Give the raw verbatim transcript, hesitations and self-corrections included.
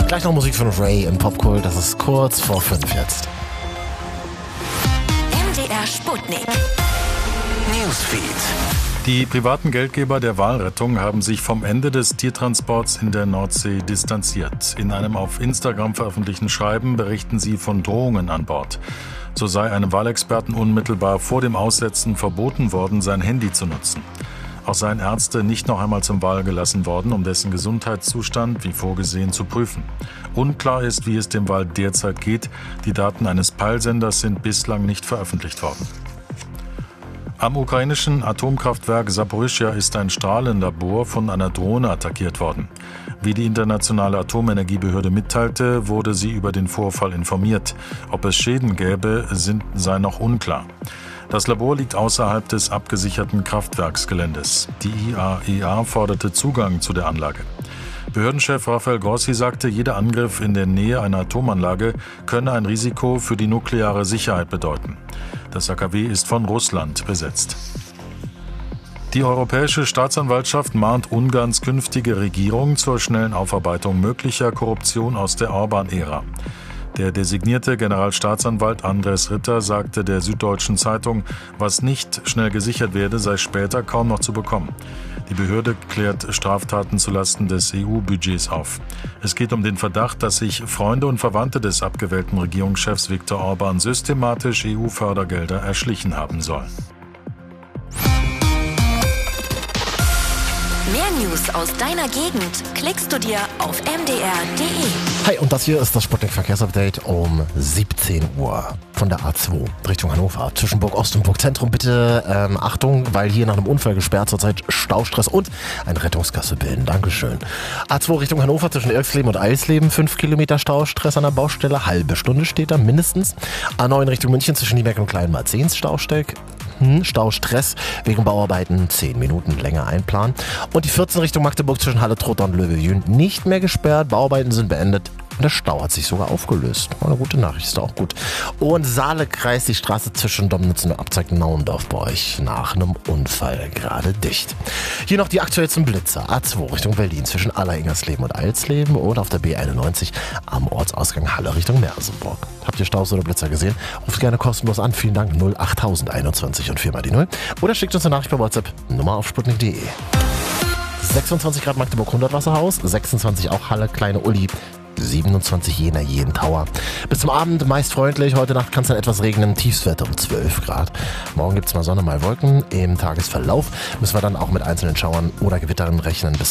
Gleich noch Musik von Ray im Popkult, das ist kurz vor fünf jetzt. M D R Sputnik. Newsfeed. Die privaten Geldgeber der Walrettung haben sich vom Ende des Tiertransports in der Nordsee distanziert. In einem auf Instagram veröffentlichten Schreiben berichten sie von Drohungen an Bord. So sei einem Walexperten unmittelbar vor dem Aussetzen verboten worden, sein Handy zu nutzen. Auch seien Ärzte nicht noch einmal zum Wal gelassen worden, um dessen Gesundheitszustand wie vorgesehen zu prüfen. Unklar ist, wie es dem Wal derzeit geht. Die Daten eines Peilsenders sind bislang nicht veröffentlicht worden. Am ukrainischen Atomkraftwerk Saporischschja ist ein Strahlenlabor von einer Drohne attackiert worden. Wie die internationale Atomenergiebehörde mitteilte, wurde sie über den Vorfall informiert. Ob es Schäden gäbe, sind, sei noch unklar. Das Labor liegt außerhalb des abgesicherten Kraftwerksgeländes. Die I A E A forderte Zugang zu der Anlage. Behördenchef Rafael Grossi sagte, jeder Angriff in der Nähe einer Atomanlage könne ein Risiko für die nukleare Sicherheit bedeuten. Das A K W ist von Russland besetzt. Die Europäische Staatsanwaltschaft mahnt Ungarns künftige Regierung zur schnellen Aufarbeitung möglicher Korruption aus der Orbán-Ära. Der designierte Generalstaatsanwalt Andres Ritter sagte der Süddeutschen Zeitung, was nicht schnell gesichert werde, sei später kaum noch zu bekommen. Die Behörde klärt Straftaten zulasten des E U-Budgets auf. Es geht um den Verdacht, dass sich Freunde und Verwandte des abgewählten Regierungschefs Viktor Orban systematisch E U-Fördergelder erschlichen haben sollen. Mehr News aus deiner Gegend klickst du dir auf m d r punkt d e. Hi, und das hier ist das Sputnik-Verkehrsupdate um siebzehn Uhr von der A zwei Richtung Hannover. Zwischen Burg Ost und Burg Zentrum bitte ähm, Achtung, weil hier nach einem Unfall gesperrt zurzeit Staustress und eine Rettungskasse bilden. Dankeschön. A zwei Richtung Hannover zwischen Irksleben und Eisleben, fünf Kilometer Staustress an der Baustelle, halbe Stunde steht da mindestens. A neun Richtung München zwischen Nieberg und Kleinmalzens Stausteig. Hm, Staustress wegen Bauarbeiten, zehn Minuten länger einplanen. Und die vierzehn Richtung Magdeburg zwischen Halle, Trotha und Löwe-Jühn nicht mehr gesperrt. Bauarbeiten sind beendet. Und der Stau hat sich sogar aufgelöst. Eine gute Nachricht, ist auch gut. Und Saale-Kreis, die Straße zwischen Domnitz und Abzweig Nauendorf bei euch nach einem Unfall gerade dicht. Hier noch die aktuellsten Blitzer. A zwei Richtung Berlin zwischen Aller-Ingersleben und Eilsleben und auf der B einundneunzig am Ortsausgang Halle Richtung Merseburg. Habt ihr Staus oder Blitzer gesehen? Ruft gerne kostenlos an. Vielen Dank. null acht einundzwanzig und vier mal die null. Oder schickt uns eine Nachricht bei WhatsApp. Nummer auf sputnik punkt d e. sechsundzwanzig Grad Magdeburg hundert Wasserhaus. sechsundzwanzig auch Halle Kleine Uli. siebenundzwanzig Jena jeden Tower. Bis zum Abend meist freundlich. Heute Nacht kann es dann etwas regnen. Tiefstwerte um zwölf Grad. Morgen gibt es mal Sonne, mal Wolken. Im Tagesverlauf müssen wir dann auch mit einzelnen Schauern oder Gewittern rechnen. Bis